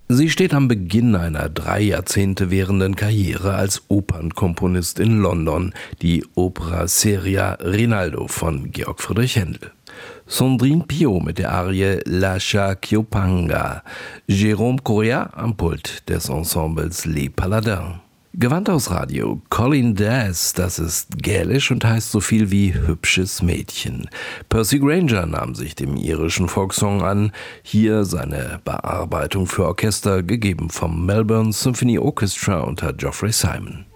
Sie steht am Beginn einer 3 Jahrzehnte währenden Karriere als Opernkomponist in London, die Opera seria Rinaldo von Georg Friedrich Händel. Sandrine Piau mit der Arie Lascia Chiopanga, Jérôme Correa am Pult des Ensembles Les Paladins. Gewandhausradio, Colin Daz, das ist gälisch und heißt so viel wie hübsches Mädchen. Percy Grainger nahm sich dem irischen Folksong an, hier seine Bearbeitung für Orchester, gegeben vom Melbourne Symphony Orchestra unter Geoffrey Simon.